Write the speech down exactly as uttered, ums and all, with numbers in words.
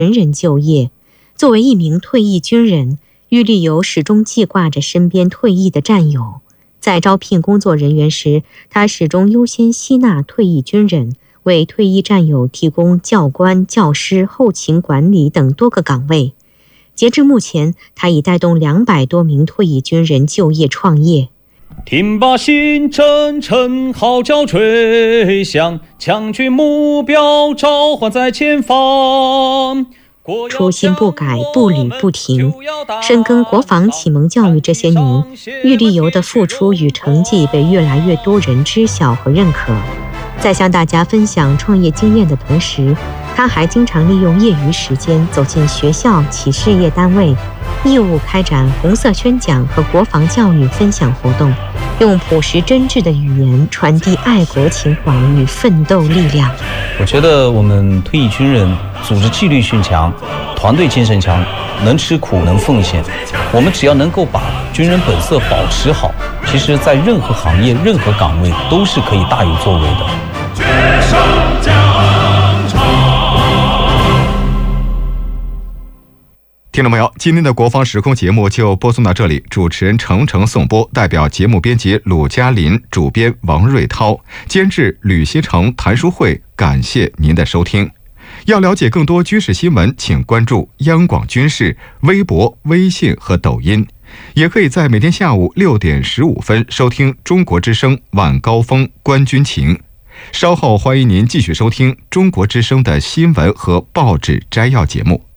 人人就业。作为一名退役军人，郁立游始终记挂着身边退役的战友。在招聘工作人员时，他始终优先吸纳退役军人，为退役战友提供教官、教师、后勤管理等多个岗位。截至目前，他已带动两百多名退役军人就业创业。 听罢新征程号角吹响，强军目标召唤在前方。 初心不改，步履不停。深耕国防启蒙教育这些年，郁立游的付出与成绩被越来越多人知晓和认可。在向大家分享创业经验的同时，他还经常利用业余时间走进学校、企事业单位，义务开展红色宣讲和国防教育分享活动，用朴实真挚的语言传递爱国情怀与奋斗力量。 我觉得我们退役军人组织纪律性强，团队精神强，能吃苦能奉献。我们只要能够把军人本色保持好，其实在任何行业任何岗位都是可以大有作为的。决胜疆场。 听众朋友，今天的国防时空节目就播送到这里，主持人程程颂播，代表节目编辑鲁嘉林，主编王瑞涛，监制吕锡成、谭淑慧，感谢您的收听。要了解更多军事新闻，请关注央广军事微博、微信和抖音，也可以在每天下午六点十五分收听中国之声晚高峰观军情。稍后欢迎您继续收听中国之声的新闻和报纸摘要节目。